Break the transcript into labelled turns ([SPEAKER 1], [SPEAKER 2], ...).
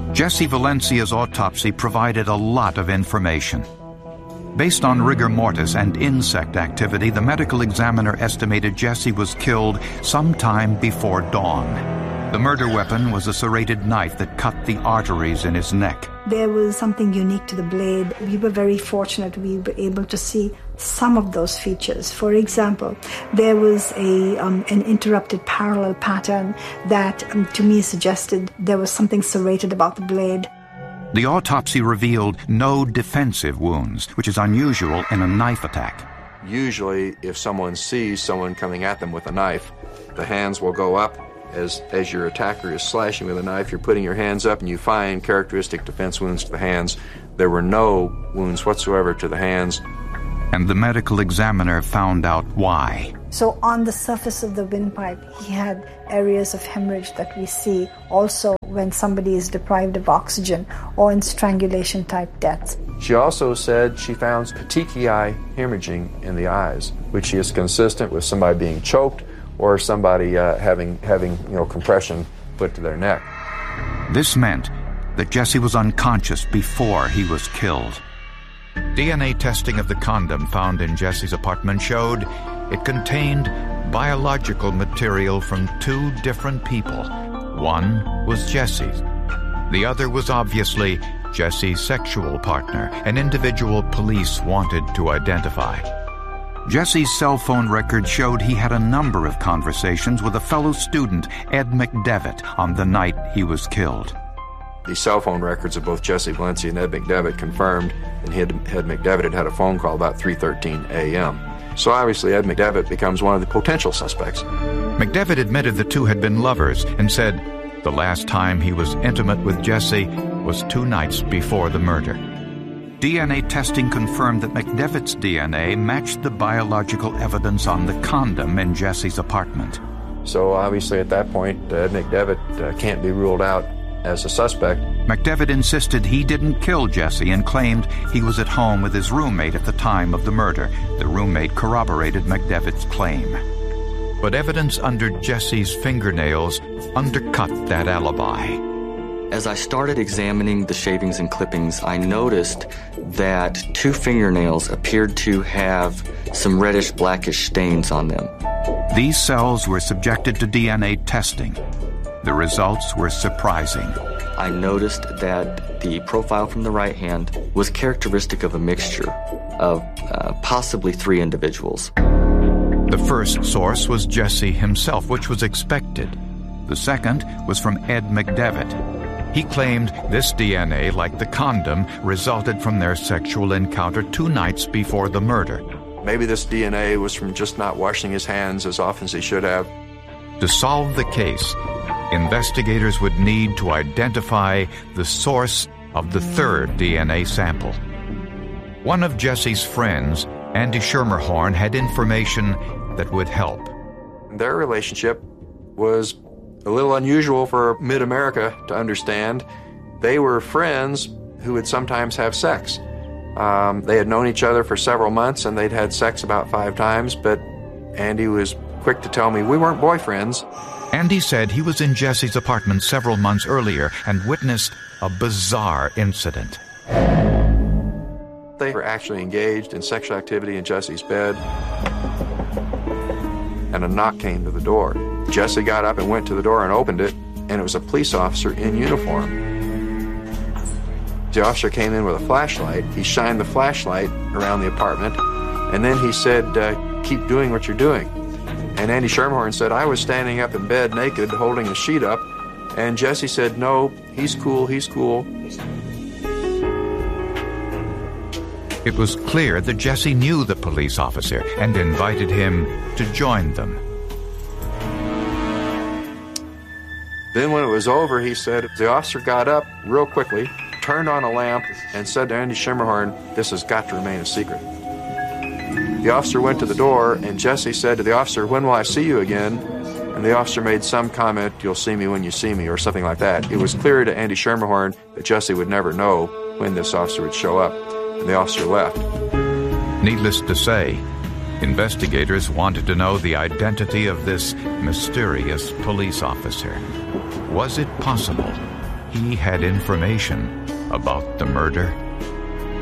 [SPEAKER 1] Jesse Valencia's autopsy provided a lot of information. Based on rigor mortis and insect activity, the medical examiner estimated Jesse was killed sometime before dawn. The murder weapon was a serrated knife that cut the arteries in his neck.
[SPEAKER 2] There was something unique to the blade. We were very fortunate we were able to see some of those features. For example, there was an interrupted parallel pattern that to me suggested there was something serrated about the blade.
[SPEAKER 1] The autopsy revealed no defensive wounds, which is unusual in a knife attack.
[SPEAKER 3] Usually, if someone sees someone coming at them with a knife, the hands will go up. As your attacker is slashing with a knife, you're putting your hands up and you find characteristic defense wounds to the hands. There were no wounds whatsoever to the hands.
[SPEAKER 1] And the medical examiner found out why.
[SPEAKER 2] So on the surface of the windpipe, he had areas of hemorrhage that we see also when somebody is deprived of oxygen or in strangulation-type deaths.
[SPEAKER 3] She also said she found petechiae hemorrhaging in the eyes, which is consistent with somebody being choked or somebody having compression put to their neck.
[SPEAKER 1] This meant that Jesse was unconscious before he was killed. DNA testing of the condom found in Jesse's apartment showed it contained biological material from two different people. One was Jesse's. The other was obviously Jesse's sexual partner, an individual police wanted to identify. Jesse's cell phone record showed he had a number of conversations with a fellow student, Ed McDevitt, on the night he was killed.
[SPEAKER 3] The cell phone records of both Jesse Valencia and Ed McDevitt confirmed that Ed McDevitt had a phone call about 3:13 a.m. So obviously Ed McDevitt becomes one of the potential suspects.
[SPEAKER 1] McDevitt admitted the two had been lovers and said the last time he was intimate with Jesse was 2 nights before the murder. DNA testing confirmed that McDevitt's DNA matched the biological evidence on the condom in Jesse's apartment.
[SPEAKER 3] So obviously at that point, Ed McDevitt can't be ruled out as a suspect.
[SPEAKER 1] McDevitt insisted he didn't kill Jesse and claimed he was at home with his roommate at the time of the murder. The roommate corroborated McDevitt's claim. But evidence under Jesse's fingernails undercut that alibi.
[SPEAKER 4] As I started examining the shavings and clippings, I noticed that 2 fingernails appeared to have some reddish blackish stains on them.
[SPEAKER 1] These cells were subjected to DNA testing. The results were surprising.
[SPEAKER 4] I noticed that the profile from the right hand was characteristic of a mixture of possibly 3 individuals.
[SPEAKER 1] The first source was Jesse himself, which was expected. The second was from Ed McDevitt. He claimed this DNA, like the condom, resulted from their sexual encounter 2 nights before the murder.
[SPEAKER 3] Maybe this DNA was from just not washing his hands as often as he should have.
[SPEAKER 1] To solve the case, investigators would need to identify the source of the third DNA sample. One of Jesse's friends, Andy Schermerhorn, had information that would help.
[SPEAKER 3] Their relationship was a little unusual for mid-America to understand. They were friends who would sometimes have sex. They had known each other for several months and they'd had sex about 5 times, but Andy was quick to tell me we weren't boyfriends.
[SPEAKER 1] Andy said he was in Jesse's apartment several months earlier and witnessed a bizarre incident.
[SPEAKER 3] They were actually engaged in sexual activity in Jesse's bed, and a knock came to the door. Jesse got up and went to the door and opened it, and it was a police officer in uniform. The officer came in with a flashlight. He shined the flashlight around the apartment, and then he said, keep doing what you're doing. And Andy Schermerhorn said, I was standing up in bed naked, holding a sheet up, and Jesse said, no, he's cool, he's cool.
[SPEAKER 1] It was clear that Jesse knew the police officer and invited him to join them.
[SPEAKER 3] Then when it was over, he said, the officer got up real quickly, turned on a lamp, and said to Andy Schermerhorn, this has got to remain a secret. The officer went to the door, and Jesse said to the officer, when will I see you again? And the officer made some comment, you'll see me when you see me, or something like that. It was clear to Andy Schermerhorn that Jesse would never know when this officer would show up, and the officer left.
[SPEAKER 1] Needless to say, investigators wanted to know the identity of this mysterious police officer. Was it possible he had information about the murder.